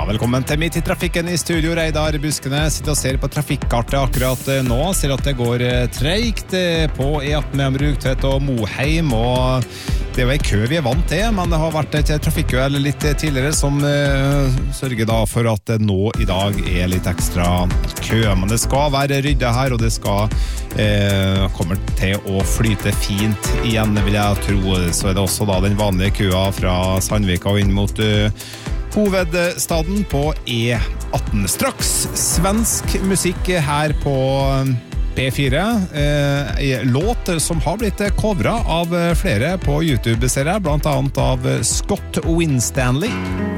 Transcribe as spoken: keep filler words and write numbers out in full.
velkommen til Midt i trafikken i studio. Reidar Buskene sitter og ser på trafikkartet akkurat nå. Ser at det går tregt på E atten mellom Rugtvedt og Moheim, og det var en kø vi er vant til, men det har vært et trafikkuhell litt tidligere som uh, sørger da for at det nå i dag er litt ekstra kø. Men det skal være ryddet her, og det skal uh, kommer til å flyte fint igjen, vil jeg tro. Så er det også da den vanlige køa fra Sandvika og inn mot uh, hovedstaden på E atten. Straks svensk musikk her på P fire, eh, låt som har blitt covret av flere på YouTube, ser jeg, blant annet av Scott Winstanley.